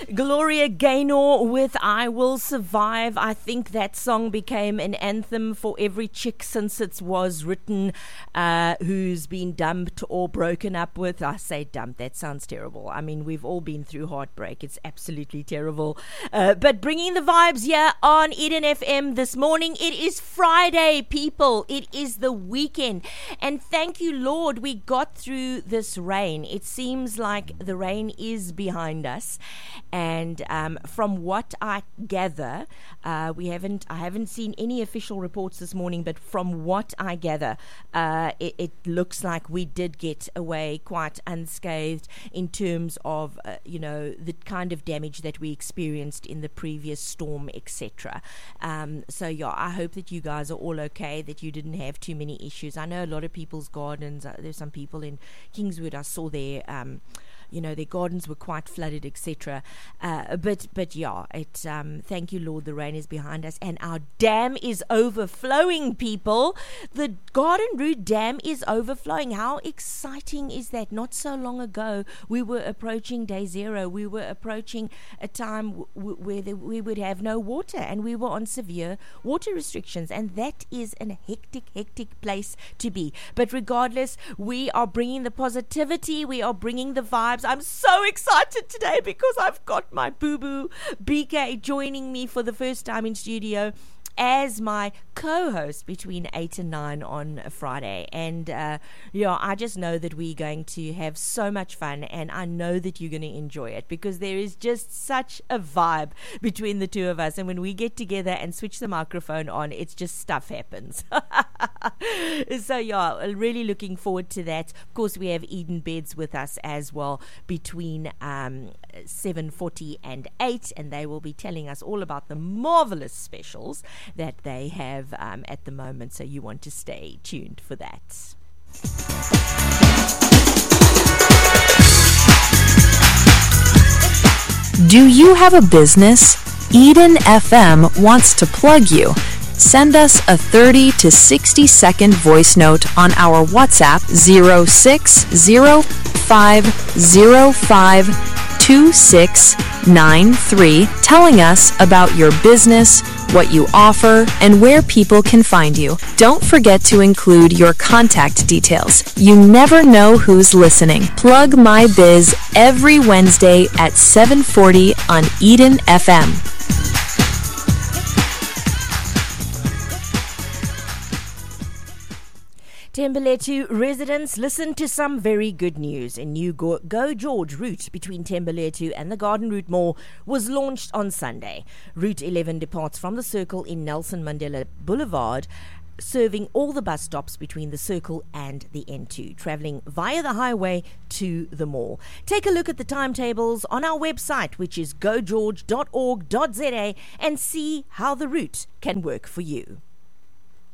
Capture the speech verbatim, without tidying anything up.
Gloria Gaynor with I Will Survive. I think that song became an anthem for every chick since it was written, uh, who's been dumped or broken up with. I say dumped, that sounds terrible. I mean, we've all been through heartbreak. It's absolutely terrible. Uh, but bringing the vibes here on Eden F M this morning. It is Friday, people. It is the weekend. And thank you, Lord, we got through this rain. It seems like the rain is behind us. And um, from what I gather, uh, we haven't, I haven't seen any official reports this morning, but from what I gather, uh, it, it looks like we did get away quite unscathed in terms of, uh, you know, the kind of damage that we experienced in the previous storm, et cetera. Um, so, yeah, I hope that you guys are all okay, that you didn't have too many issues. I know a lot of people's gardens, uh, there's some people in Kingswood, I saw their... Um, you know, their gardens were quite flooded, et cetera. Uh, but, but yeah, it. Um, thank you, Lord, the rain is behind us, and our dam is overflowing, people. The Garden Route Dam is overflowing. How exciting is that? Not so long ago, we were approaching day zero. We were approaching a time w- w- where the, we would have no water, and we were on severe water restrictions, and that is a hectic, hectic place to be. But regardless, we are bringing the positivity, we are bringing the vibe. I'm so excited today because I've got my boo-boo B K joining me for the first time in studio as my co-host between eight and nine on a Friday. And uh, yeah, I just know that we're going to have so much fun, and I know that you're going to enjoy it because there is just such a vibe between the two of us. And when we get together and switch the microphone on, it's just stuff happens. So yeah, really looking forward to that. Of course, we have Eden Beds with us as well between um, seven forty and eight, and they will be telling us all about the marvelous specials that they have um, at the moment, so you want to stay tuned for that. Do you have a business? Eden F M wants to plug you. Send us a thirty to sixty second voice note on our WhatsApp zero six zero five zero five two six nine three, telling us about your business, what you offer, and where people can find you. Don't forget to include your contact details. You never know who's listening. Plug My Biz every Wednesday at seven forty on Eden F M. Thembalethu residents, listen to some very good news. A new Go, Go George route between Thembalethu and the Garden Route Mall was launched on Sunday. Route eleven departs from the Circle in Nelson Mandela Boulevard, serving all the bus stops between the Circle and the N two, travelling via the highway to the mall. Take a look at the timetables on our website, which is go george dot org dot za, and see how the route can work for you.